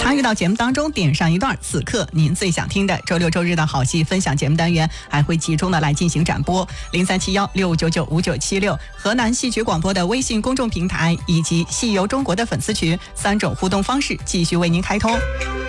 参与到节目当中，点上一段此刻您最想听的周六周日的好戏分享节目单元，还会集中的来进行展播。037169959676河南戏曲广播的微信公众平台以及戏游中国的粉丝群3种互动方式继续为您开通。